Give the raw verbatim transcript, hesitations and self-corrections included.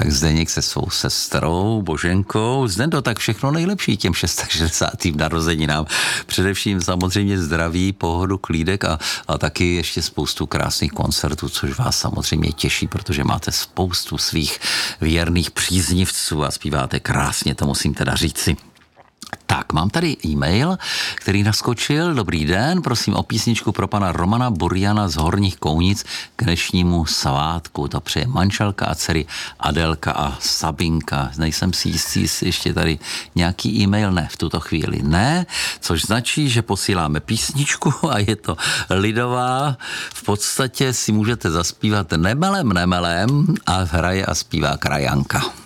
Tak Zdeněk se svou sestrou Boženkou. Zdendo, tak všechno nejlepší těm šedesátým narozeninám. Především samozřejmě zdraví, pohodu, klídek a, a taky ještě spoustu krásných koncertů, což vás samozřejmě těší, protože máte spoustu svých věrných příznivců a zpíváte krásně, to musím teda říci. Tak, mám tady e-mail, který naskočil. Dobrý den, prosím o písničku pro pana Romana Buriana z Horních Kounic k dnešnímu svátku. To přeje manželka a dcery Adelka a Sabinka. Nejsem si jistý, jestli ještě tady nějaký e-mail. Ne, v tuto chvíli ne, což značí, že posíláme písničku a je to lidová. V podstatě si můžete zaspívat Nemelem, nemelem a hraje a zpívá krajanka.